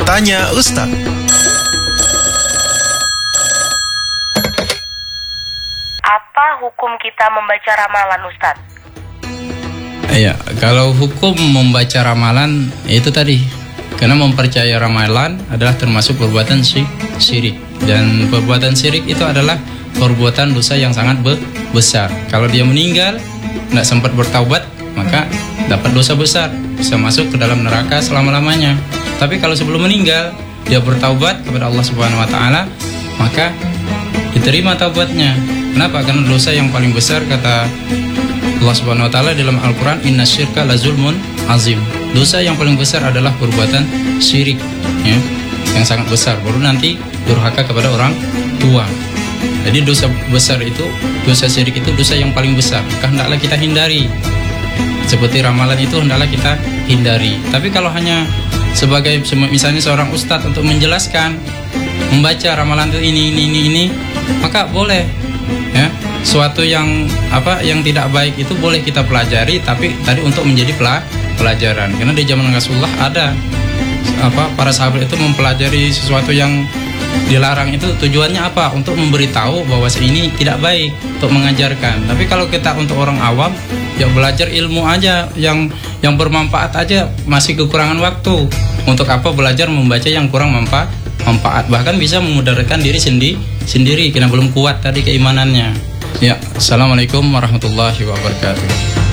Tanya Ustaz. Apa hukum kita membaca ramalan, Ustaz? Iya, kalau hukum membaca ramalan itu tadi, karena mempercayai ramalan adalah termasuk perbuatan syirik, dan perbuatan syirik itu adalah perbuatan dosa yang sangat besar. Kalau dia meninggal tidak sempat bertaubat, maka dapat dosa besar, bisa masuk ke dalam neraka selama-lamanya. Tapi kalau sebelum meninggal dia bertaubat kepada Allah Subhanahu wa taala, maka diterima taubatnya. Kenapa? Karena dosa yang paling besar, kata Allah Subhanahu wa taala dalam Al-Qur'an, innasyirka lazulmun azim. Dosa yang paling besar adalah perbuatan syirik, ya, yang sangat besar. Baru nanti durhaka kepada orang tua. Jadi dosa besar itu, dosa syirik itu dosa yang paling besar. Maka hendaklah kita hindari. Seperti ramalan itu hendaklah kita hindari. Tapi kalau hanya sebagai misalnya seorang ustadz untuk menjelaskan, membaca ramalan itu ini, maka boleh. Ya, suatu yang tidak baik itu boleh kita pelajari, tapi tadi untuk menjadi pelajaran. Karena di zaman Rasulullah ada para sahabat itu mempelajari sesuatu yang dilarang, itu tujuannya apa? Untuk memberitahu bahwa ini tidak baik, untuk mengajarkan. Tapi kalau kita untuk orang awam, ya belajar ilmu aja yang bermanfaat aja, masih kekurangan waktu. Untuk apa belajar membaca yang kurang manfaat, bahkan bisa memudaratkan diri sendiri karena belum kuat tadi keimanannya. Ya, assalamualaikum warahmatullahi wabarakatuh.